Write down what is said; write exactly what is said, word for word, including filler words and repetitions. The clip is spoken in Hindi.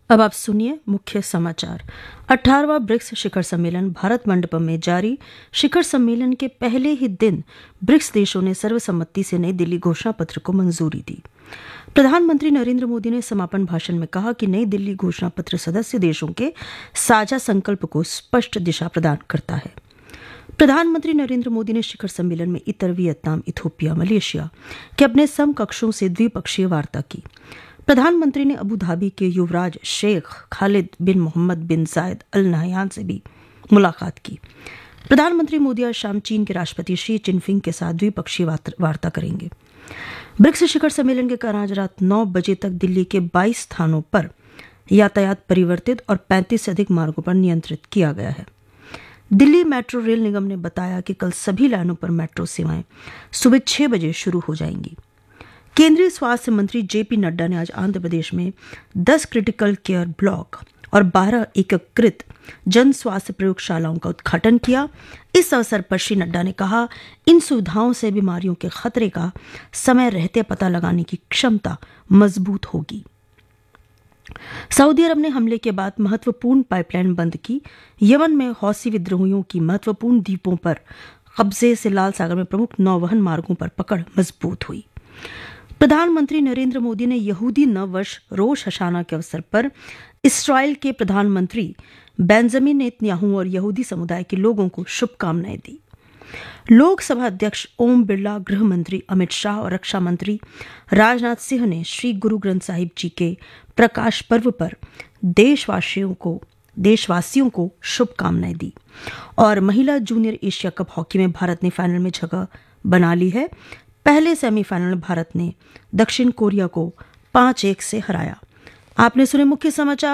अब आप सुनिए मुख्य समाचार। अठारहवां ब्रिक्स शिखर सम्मेलन भारत मंडपम में जारी। शिखर सम्मेलन के पहले ही दिन ब्रिक्स देशों ने सर्वसम्मति से नई दिल्ली घोषणा पत्र को मंजूरी दी। प्रधानमंत्री नरेंद्र मोदी ने समापन भाषण में कहा कि नई दिल्ली घोषणा पत्र सदस्य देशों के साझा संकल्प को स्पष्ट दिशा प्रदान करता है। प्रधानमंत्री नरेंद्र मोदी ने शिखर सम्मेलन में इतर, वियतनाम, इथोपिया, मलेशिया के अपने समकक्षों से द्विपक्षीय वार्ता की। प्रधानमंत्री ने अबू धाबी के युवराज शेख खालिद बिन मोहम्मद बिन जायद अल नहयान से भी मुलाकात की। प्रधानमंत्री मोदी आज शाम चीन के राष्ट्रपति शी जिनपिंग के साथ द्विपक्षीय वार्ता करेंगे। ब्रिक्स शिखर सम्मेलन के कारण आज रात नौ बजे तक दिल्ली के बाईस स्थानों पर यातायात परिवर्तित और पैंतीस से अधिक मार्गों पर नियंत्रित किया गया है। दिल्ली मेट्रो रेल निगम ने बताया कि कल सभी लाइनों पर मेट्रो सेवाएं सुबह छह बजे शुरू हो जाएंगी। केंद्रीय स्वास्थ्य मंत्री जेपी नड्डा ने आज आंध्र प्रदेश में दस क्रिटिकल केयर ब्लॉक और बारह एकीकृत जन स्वास्थ्य प्रयोगशालाओं का उद्घाटन किया। इस अवसर पर श्री नड्डा ने कहा, इन सुविधाओं से बीमारियों के खतरे का समय रहते पता लगाने की क्षमता मजबूत होगी। सऊदी अरब ने हमले के बाद महत्वपूर्ण पाइपलाइन बंद की। यमन में हौसी विद्रोहियों की महत्वपूर्ण द्वीपों पर कब्जे से लाल सागर में प्रमुख नौवहन मार्गों पर पकड़ मजबूत हुई। प्रधानमंत्री नरेंद्र मोदी ने यहूदी नव वर्ष रोश हशाना के अवसर पर इस्राएल के प्रधानमंत्री बेंजामिन नेतन्याहू और यहूदी समुदाय के लोगों को शुभकामनाएं दी। लोकसभा अध्यक्ष ओम बिरला, गृह मंत्री अमित शाह और रक्षा मंत्री राजनाथ सिंह ने श्री गुरु ग्रंथ साहिब जी के प्रकाश पर्व पर देशवासियों को देशवासियों को शुभकामनाएं दी। और महिला जूनियर एशिया कप हॉकी में भारत ने फाइनल में जगह बना ली है। पहले सेमीफाइनल में भारत ने दक्षिण कोरिया को पांच एक से हराया। आपने सुने मुख्य समाचार।